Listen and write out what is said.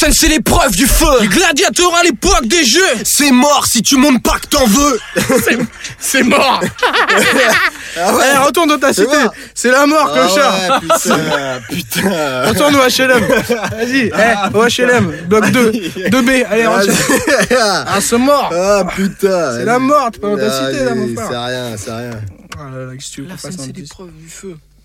scène c'est l'épreuve du feu. Les gladiateurs à l'époque des jeux. C'est mort si tu montes pas que t'en veux. C'est mort. Ah ouais. Allez, retourne dans ta cité. C'est la mort, clochard. Ouais, putain. Retourne au HLM. Vas-y, au HLM, bloc 2, 2B. Allez, rentre. Ah, c'est mort. Ah putain. C'est la mort, t'es pas dans ta cité là, mon frère. C'est rien. Ah là là, qu'est-ce que tu veux qu'on fasse c'est un petit- l'épreuve du feu.